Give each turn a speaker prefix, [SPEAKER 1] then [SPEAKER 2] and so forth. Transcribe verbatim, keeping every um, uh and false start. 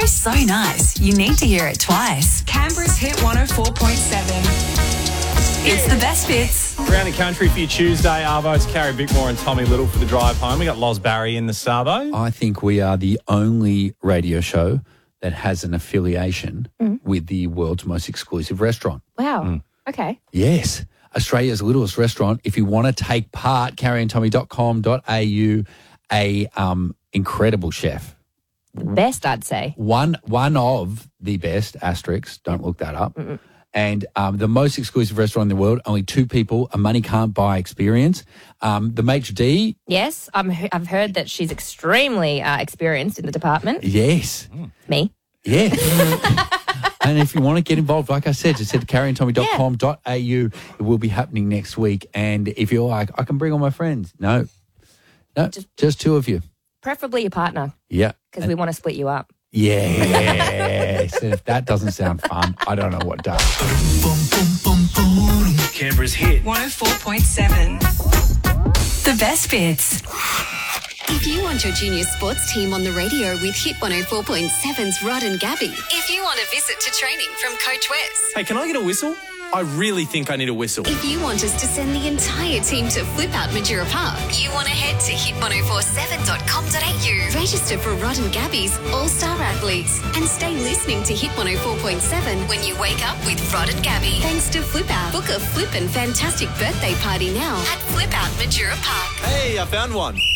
[SPEAKER 1] radio's so nice, you need to hear it twice.
[SPEAKER 2] Canberra's Hit one oh four point seven.
[SPEAKER 1] It's the best bits.
[SPEAKER 3] Around the country for your Tuesday, Arvo. It's Carrie Bickmore and Tommy Little for the drive home. We got Loz Barry in the Sabo.
[SPEAKER 4] I think we are the only radio show that has an affiliation
[SPEAKER 5] Mm.
[SPEAKER 4] with the world's most exclusive restaurant.
[SPEAKER 5] Wow. Okay.
[SPEAKER 4] Yes. Australia's littlest restaurant. If you want to take part, carrie and tommy dot com dot a u, a um, incredible chef.
[SPEAKER 5] The best, I'd say.
[SPEAKER 4] One one of the best, asterisks, don't look that up.
[SPEAKER 5] Mm-mm.
[SPEAKER 4] And um, the most exclusive restaurant in the world, only two people, a money can't buy experience. Um, the maitre d',
[SPEAKER 5] Yes, I'm, I've heard that she's extremely uh, experienced in the department.
[SPEAKER 4] yes.
[SPEAKER 5] Me.
[SPEAKER 4] Yeah. And if you want to get involved, like I said, just head to carrie and tommy dot com dot a u. It will be happening next week. And if you're like, I can bring all my friends. No. No, just, just two of you.
[SPEAKER 5] Preferably your partner,
[SPEAKER 4] Yeah.
[SPEAKER 5] because we want to split you up.
[SPEAKER 4] Yes. And if that doesn't sound fun, I don't know what does.
[SPEAKER 2] Canberra's Hit one oh four point seven.
[SPEAKER 1] The best bits.
[SPEAKER 6] If you want your junior sports team on the radio with Hit one oh four point seven's Rod and Gabby. If you want a visit to training from Coach Wes.
[SPEAKER 7] Hey, can I get a whistle? I really think I need a whistle.
[SPEAKER 6] If you want us to send the entire team to Flip Out Majura Park, you want to head to hit ten forty-seven dot com dot a u. Register for Rod and Gabby's All-Star Athletes and stay listening to Hit one oh four point seven when you wake up with Rod and Gabby. Thanks to Flip Out. Book a flippin' fantastic birthday party now at Flip Out Majura Park.
[SPEAKER 7] Hey, I found one.